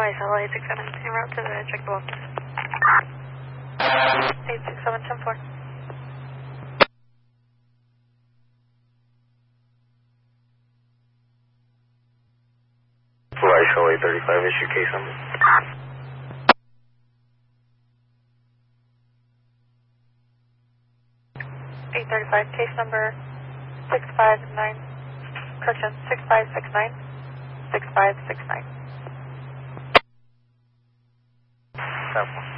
ISL 867, en route to the check the office. 867-10-4. For ISL 835, issue case number. Case number 659, correction, 6569, 6569. 10-4.